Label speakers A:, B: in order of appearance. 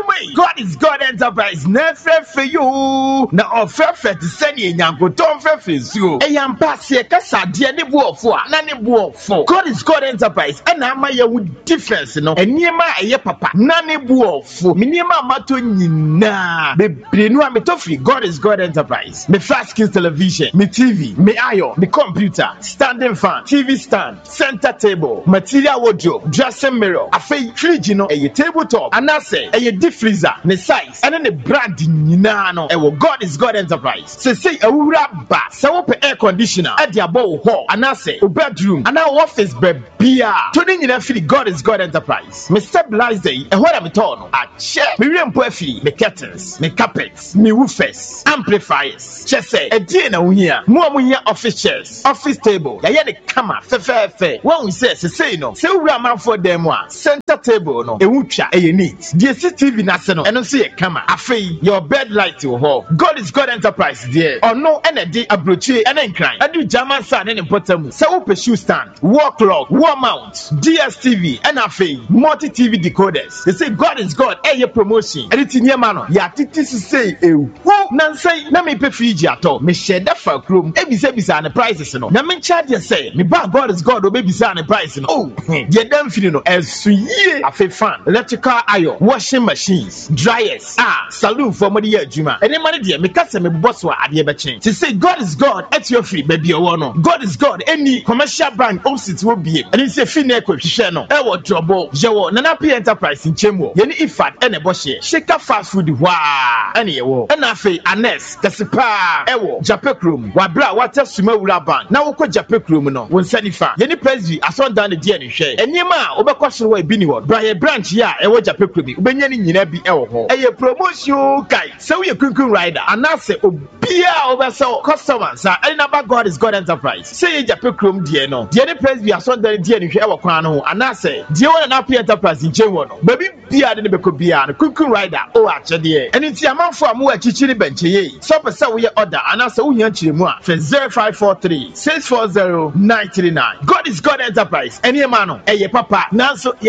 A: Anyway, God is God Enterprise. Never for you. Na offer to send you Yankoton for you. A young pass here, Cassa, dear Nibu for Nanibu for. God is God Enterprise. And I'm my with difference, no. And near my papa, Nanibu for Minima Matunina. Me no am tofi. God is God Enterprise. Me flat screen television, me TV, me iron, me computer, standing fan, TV stand, center table, material wardrobe, dressing mirror, afi fridge no, a tabletop, and I say a deep freezer, ne size, and then the brand nyina no. Ewo God is God Enterprise. Say a wura ba, say open air conditioner, at the above hall, and I say a bedroom, and our office beer. Turning in a free God is God Enterprise. Me stabilize day, and what I'm talking, a chair, me reimbursement, me curtains, me carpets, me woofers, amplifiers, chest, a dinner here, more office chairs, office table, ya the camera, fair. One we say no, say we are for them one, center table no, a wucha, a need, DCTV national, and don't see a camera, a fee, your bed light to hall. God is God Enterprise, dear, or no energy, a brochure, and then crime. I do German son and important, so open shoe stand, wall clock, wall mount, DSTV, and a fee, multi TV decoders. They say God is God, a promotion, and it's in your man, ya titi say, who, Nancy, na me pay Fiji at all, me share that for room, every service and the prices, no. Na me charge you say, me bad God is God, or baby son the price, no. Oh, you them feeling no, as sweet, a fake fan, electrical iron, washing machines, dryers, saloon for money, Juma, and then money, dear, me cast me boss wa at the chain. To say God is God, at your free, baby, or no. God is God, any commercial brand, opposite will be, and it's a fine coefficient, no. Ewo trouble, Jawo, Nanapi Enterprise in Chemo, Yeni Ifat, and a bush, shake a fast food, wah, and a and I say, Anes, Kasipa, Ewo, Japekrum, Wabra, water sumo ulaban. Now we call Japekrum no. When Sanifa, Yeni Prezi, I saw down the DNA share. And Yema, over question way biniward. Brian branch ya, Ewo Japekrum, Benyani Ninebi Ewo. A promotion guy, so you couldn't rider. And I say, Obia over so customers, and about God is God Enterprise. Say Japekrum, dear no. Yeni Prezi, I saw down the DNA share Kwano, and I say, dear one and happy enterprise in Chewono. Baby, Bia the Bia, Kuku rider, oh, actually, and it's your man for more chichini bench. So, per we order, and I say, we want you more for 0543 640 939. God is God Enterprise, and your man, and your papa, now so